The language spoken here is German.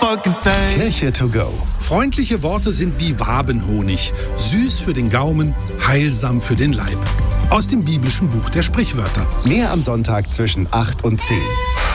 fucking thing. Kirche to go. Freundliche Worte sind wie Wabenhonig, süß für den Gaumen, heilsam für den Leib. Aus dem biblischen Buch der Sprichwörter. Mehr am Sonntag zwischen 8 und 10.